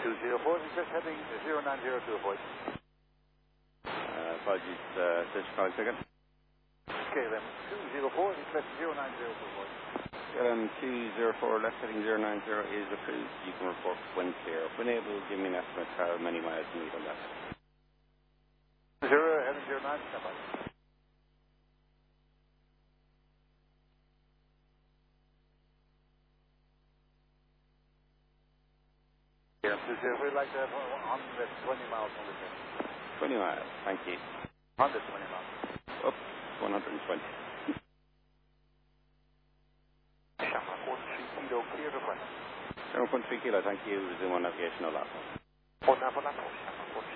204, just heading 090 to avoid. Apologies, Station College second. KLM 204, request 090 to avoid. KLM 204, left heading 090 is approved. You can report when clear. When able, give me an estimate how many miles you need on that. 0, heading 090, stand by. We'd like to have 120 miles on the journey. 20 miles, thank you. 120 miles. Up, 120. Shamrock 13 kilo, clear to front. Shamrock 13 kilo, thank you. Resume on navigation, no last. On